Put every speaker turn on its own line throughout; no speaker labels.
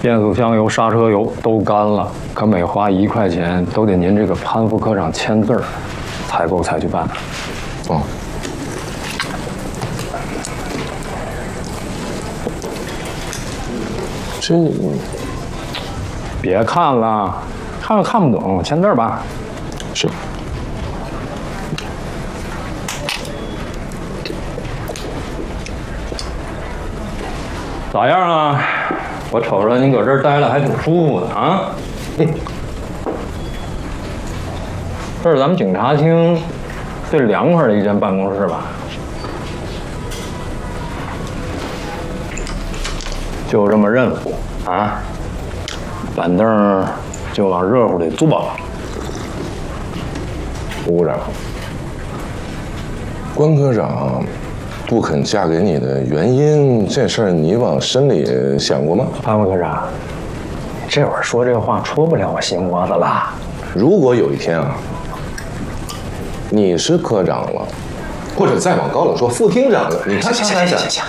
变速箱油、刹车油都干了，可每花1块钱都得您这个潘副科长签字儿，采购才去办。
哦。这
别看了，看了看不懂，签字儿吧。
是。
咋样啊？我瞅着你搁这儿待了还挺舒服的啊。这是咱们警察厅最凉快的一间办公室吧？就这么认付啊？板凳就往热乎里坐。
吴科长，关科长不肯嫁给你的原因，这事儿你往深里想过吗？
潘副科长，这会儿说这话戳不了我心窝子了。
如果有一天啊，你是科长了，或者再往高了说副厅长了，你看想。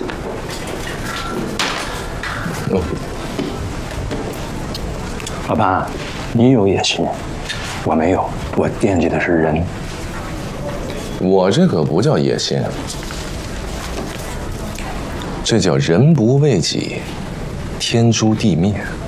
老潘，你有野心，我没有，我惦记的是人。
我这可不叫野心，这叫人不为己，天诛地灭。